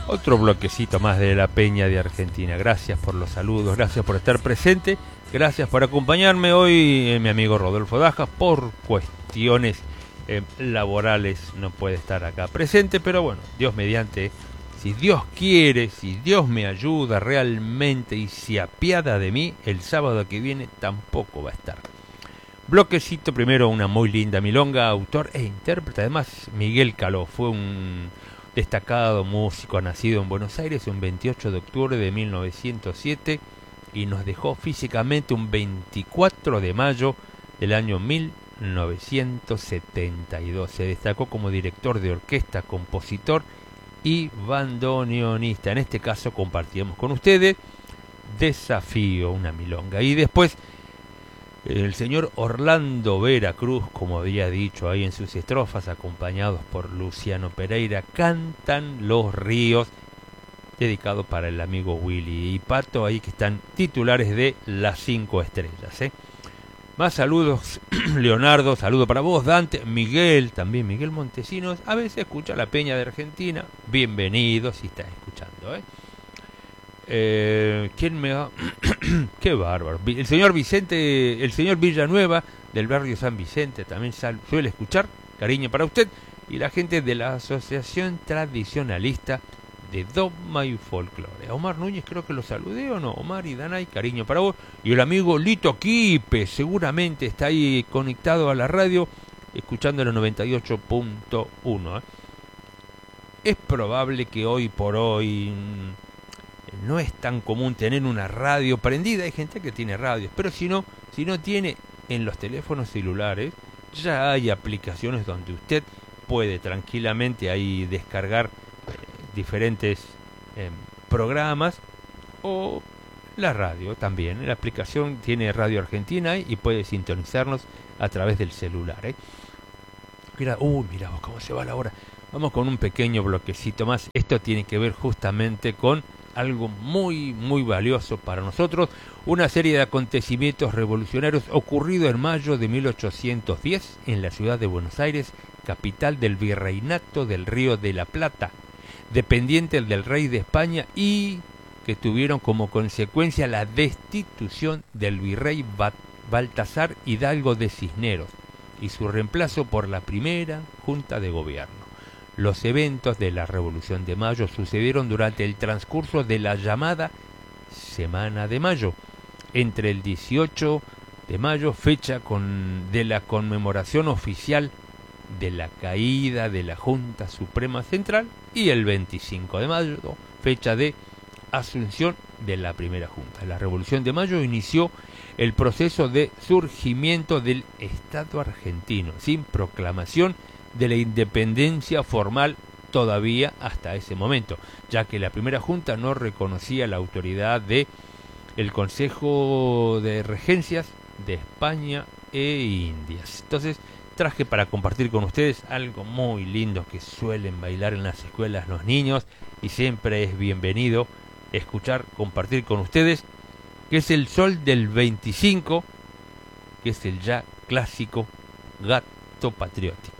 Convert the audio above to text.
Otro bloquecito más de la Peña de Argentina. Gracias por los saludos, gracias por estar presente, gracias por acompañarme hoy. Mi amigo Rodolfo Dajas, por cuestiones laborales, no puede estar acá presente, pero bueno, Dios mediante, si Dios quiere, si Dios me ayuda realmente y se apiada de mí, el sábado que viene tampoco va a estar. Bloquecito primero, una muy linda milonga, autor e intérprete. Además, Miguel Caló fue un destacado músico, nacido en Buenos Aires un 28 de octubre de 1907 y nos dejó físicamente un 24 de mayo del año 1972. Se destacó como director de orquesta, compositor y bandoneonista. En este caso compartíamos con ustedes Desafío, una milonga. Y después el señor Orlando Vera Cruz, como había dicho ahí en sus estrofas, acompañados por Luciano Pereira, Cantan los ríos, dedicado para el amigo Willy y Pato, ahí que están titulares de las 5 estrellas. Más saludos, Leonardo, saludo para vos, Dante, Miguel, también Miguel Montesinos, a veces escucha la Peña de Argentina, bienvenido si estás escuchando. ¿Quién me va? Qué bárbaro. El señor Vicente, el señor Villanueva del barrio San Vicente también suele escuchar. Cariño para usted. Y la gente de la Asociación Tradicionalista de Dogma y Folclore. A Omar Núñez creo que lo saludé o no. Omar y Danay, cariño para vos. Y el amigo Lito Quipe seguramente está ahí conectado a la radio escuchando el 98.1. Es probable que hoy por hoy no es tan común tener una radio prendida. Hay gente que tiene radios, pero si no tiene, en los teléfonos celulares ya hay aplicaciones donde usted puede tranquilamente ahí descargar diferentes programas, o la radio también. La aplicación tiene Radio Argentina y puede sintonizarnos a través del celular. Mira vos cómo se va la hora. Vamos con un pequeño bloquecito más. Esto tiene que ver justamente con algo muy muy valioso para nosotros, una serie de acontecimientos revolucionarios ocurridos en mayo de 1810 en la ciudad de Buenos Aires, capital del Virreinato del Río de la Plata, dependiente del rey de España, y que tuvieron como consecuencia la destitución del virrey Baltasar Hidalgo de Cisneros y su reemplazo por la primera Junta de Gobierno. Los eventos de la Revolución de Mayo sucedieron durante el transcurso de la llamada Semana de Mayo, entre el 18 de mayo, fecha de la conmemoración oficial de la caída de la Junta Suprema Central, y el 25 de mayo, fecha de asunción de la primera Junta. La Revolución de Mayo inició el proceso de surgimiento del Estado argentino, sin proclamación de la independencia formal todavía hasta ese momento, ya que la primera Junta no reconocía la autoridad de el Consejo de Regencias de España e Indias. Entonces traje para compartir con ustedes algo muy lindo que suelen bailar en las escuelas los niños, y siempre es bienvenido escuchar, compartir con ustedes, que es el Sol del 25, que es el ya clásico Gato Patriótico.